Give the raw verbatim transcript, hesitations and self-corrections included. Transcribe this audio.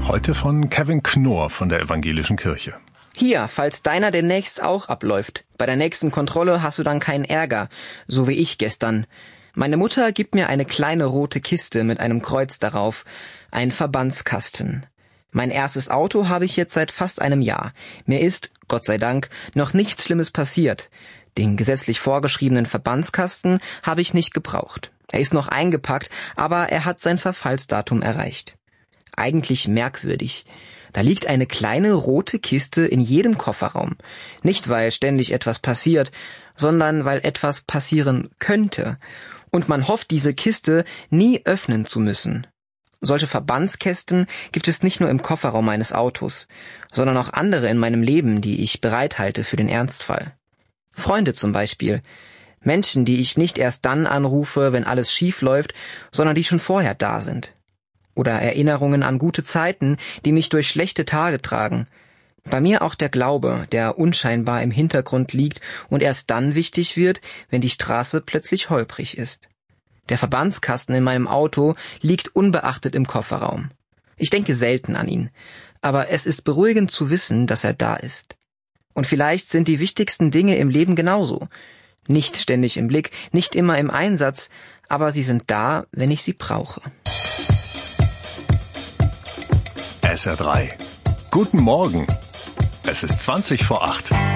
Heute von Kevin Knorr von der Evangelischen Kirche. Hier, falls deiner demnächst auch abläuft. Bei der nächsten Kontrolle hast du dann keinen Ärger, so wie ich gestern. Meine Mutter gibt mir eine kleine rote Kiste mit einem Kreuz darauf, ein Verbandskasten. Mein erstes Auto habe ich jetzt seit fast einem Jahr. Mir ist, Gott sei Dank, noch nichts Schlimmes passiert. Den gesetzlich vorgeschriebenen Verbandskasten habe ich nicht gebraucht. Er ist noch eingepackt, aber er hat sein Verfallsdatum erreicht. Eigentlich merkwürdig. Da liegt eine kleine rote Kiste in jedem Kofferraum. Nicht, weil ständig etwas passiert, sondern weil etwas passieren könnte. Und man hofft, diese Kiste nie öffnen zu müssen. Solche Verbandskästen gibt es nicht nur im Kofferraum meines Autos, sondern auch andere in meinem Leben, die ich bereithalte für den Ernstfall. Freunde zum Beispiel. Menschen, die ich nicht erst dann anrufe, wenn alles schief läuft, sondern die schon vorher da sind. Oder Erinnerungen an gute Zeiten, die mich durch schlechte Tage tragen. Bei mir auch der Glaube, der unscheinbar im Hintergrund liegt und erst dann wichtig wird, wenn die Straße plötzlich holprig ist. Der Verbandskasten in meinem Auto liegt unbeachtet im Kofferraum. Ich denke selten an ihn, aber es ist beruhigend zu wissen, dass er da ist. Und vielleicht sind die wichtigsten Dinge im Leben genauso. Nicht ständig im Blick, nicht immer im Einsatz, aber sie sind da, wenn ich sie brauche. S R drei. Guten Morgen. Es ist zwanzig vor acht.